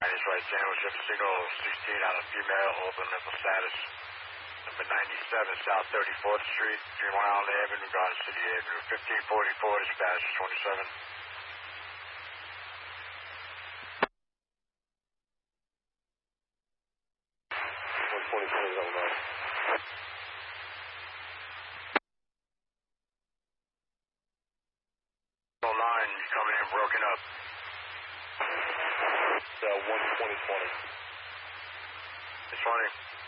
Chinese right sandwich, ship signal 16 on a female, open missile status. Number 97, South 34th Street, Fremont Island Avenue, Garden City Avenue, 1544, dispatch 27. 09, you coming in broken up. 12020. It's funny.